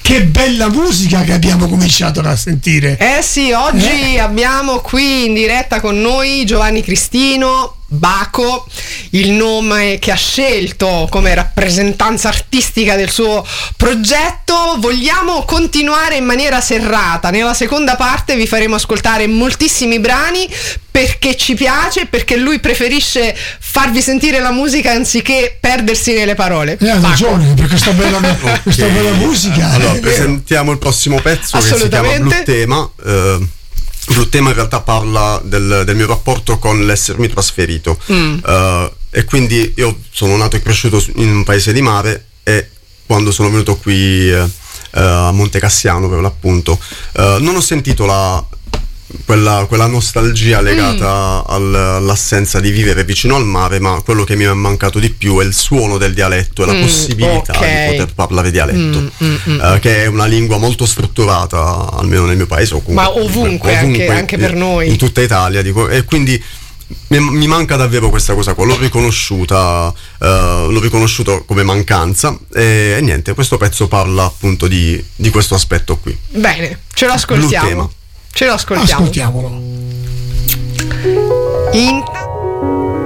Che bella musica che abbiamo cominciato a sentire. Sì, oggi abbiamo qui in diretta con noi Giovanni Cristino, Baco, il nome che ha scelto come rappresentanza artistica del suo progetto. Vogliamo continuare in maniera serrata. Nella seconda parte vi faremo ascoltare moltissimi brani perché ci piace, perché lui preferisce farvi sentire la musica anziché perdersi nelle parole. Ha ragione, per questa bella musica. Allora, presentiamo il prossimo pezzo, che si chiama Blu Tema. Blu Tema in realtà parla del mio rapporto con l'essermi trasferito, e quindi io sono nato e cresciuto in un paese di mare, e quando sono venuto qui a Monte Cassiano per l'appunto, non ho sentito quella nostalgia legata all'assenza di vivere vicino al mare, ma quello che mi è mancato di più è il suono del dialetto e la possibilità di poter parlare dialetto, che è una lingua molto strutturata, almeno nel mio paese, o comunque, ma ovunque anche per noi in tutta Italia, dico, e quindi mi manca davvero questa cosa qua. L'ho riconosciuto come mancanza, e niente, questo pezzo parla appunto di questo aspetto qui. Bene, ce lo ascoltiamo. Ascoltiamolo. Intanto